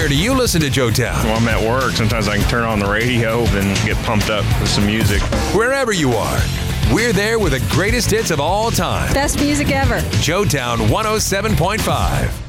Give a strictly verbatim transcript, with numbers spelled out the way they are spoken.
Where do you listen to Joetown? Well, I'm at work. Sometimes I can turn on the radio and get pumped up with some music. Wherever you are, we're there with the greatest hits of all time. Best music ever. Joetown one oh seven point five.